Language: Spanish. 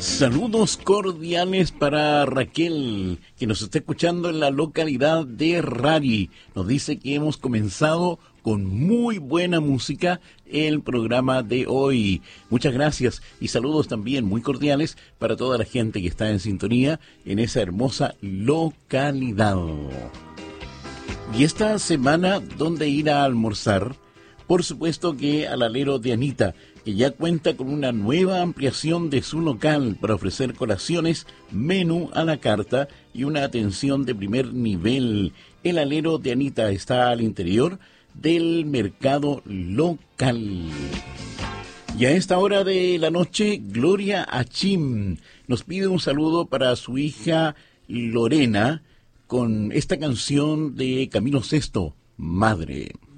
Saludos cordiales para Raquel, que nos está escuchando en la localidad de Rari. Nos dice que hemos comenzado con muy buena música el programa de hoy. Muchas gracias y saludos también muy cordiales para toda la gente que está en sintonía en esa hermosa localidad. Y esta semana, ¿dónde ir a almorzar? Por supuesto que al alero de Anita, que ya cuenta con una nueva ampliación de su local para ofrecer colaciones, menú a la carta y una atención de primer nivel. El alero de Anita está al interior del mercado local. Y a esta hora de la noche, Gloria Achim nos pide un saludo para su hija Lorena con esta canción de Camilo Sesto, Madre.